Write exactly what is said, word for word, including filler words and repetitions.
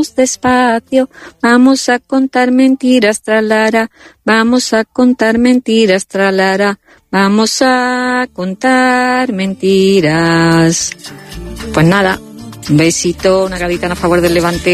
despacio, vamos a contar mentiras, tralara, vamos a contar mentiras, tralara, vamos a contar mentiras. Pues nada, un besito, una gaditana a favor del Levante.